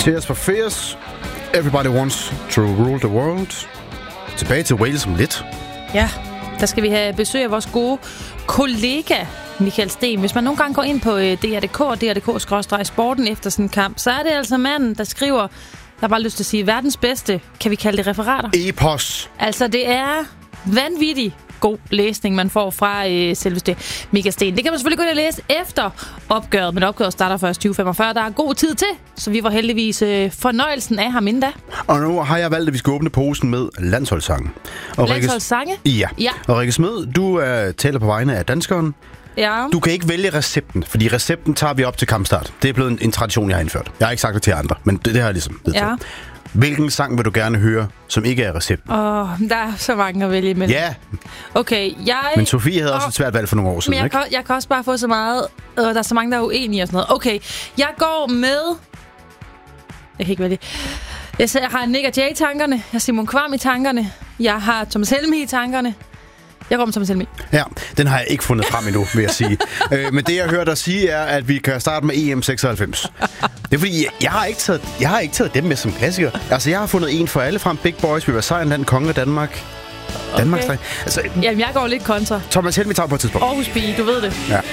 Tears for Fears. Everybody wants to rule the world. Tilbage til Wales om lidt. Ja, der skal vi have besøg af vores gode kollega Michael Sten. Hvis man nogle gange går ind på DR.dk og DR.dk/sporten efter sådan en kamp, så er det altså manden, der skriver, jeg har bare lyst til at sige, verdens bedste, kan vi kalde det referater? Epos. Altså, det er vanvittigt god læsning, man får fra selveste Michael Sten. Det kan man selvfølgelig gå ind og læse efter opgøret, men opgøret starter først 2045. Der er god tid til, så vi var heldigvis fornøjelsen af ham inden da. Og nu har jeg valgt, at vi skal åbne posen med landsholdssange. Landsholdssange? Ja. Og Rikke Smed, du taler på vegne af danskeren. Ja. Du kan ikke vælge recepten, fordi recepten tager vi op til kampstart. Det er blevet en tradition, jeg har indført. Jeg har ikke sagt det til andre, men det har jeg ligesom vedtaget. Ja. Hvilken sang vil du gerne høre, som ikke er recepten? Der er så mange at vælge imellem. Ja. Okay, Men Sofie havde også et svært valg for nogle år siden, men jeg kan også bare få så meget... der er så mange, der er uenige og sådan noget. Okay, jeg går med... Jeg kan ikke vælge. Jeg har Nick og Jay i tankerne. Jeg har Simon Kvam i tankerne. Jeg har Thomas Helmig i tankerne. Jeg går med Thomas Helmig. Ja, den har jeg ikke fundet frem endnu, vil jeg sige. Men det, jeg hørte dig sige, er, at vi kan starte med EM 96. Det er fordi, jeg har ikke taget dem med som klassikere. Altså, jeg har fundet en for alle frem. Big Boys, vi var sejrland, konge af Danmark. Okay. Altså, jamen, jeg går lidt kontra. Thomas Helmig tager på et tidspunkt. Aarhus Pige, du ved det. Ja.